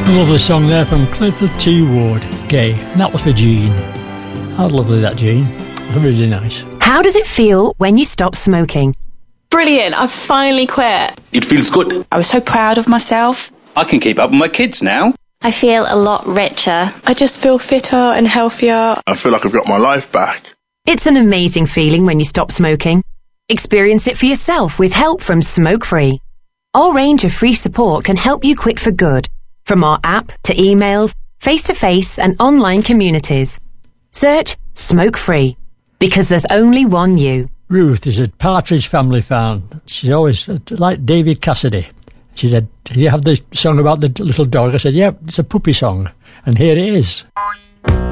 A lovely song there from Clifford T. Ward, Gay. And that was for Jean. How lovely that, Jean. Really nice. How does it feel when you stop smoking? Brilliant, I've finally quit. It feels good. I was so proud of myself. I can keep up with my kids now. I feel a lot richer. I just feel fitter and healthier. I feel like I've got my life back. It's an amazing feeling when you stop smoking. Experience it for yourself with help from Smoke Free. Our range of free support can help you quit for good, from our app to emails, face-to-face and online communities. Search Smoke Free, because there's only one you. Ruth is a Partridge Family fan. She always liked David Cassidy. She said, "Do you have the song about the little dog?" I said, "Yep, it's a puppy song." And here it is.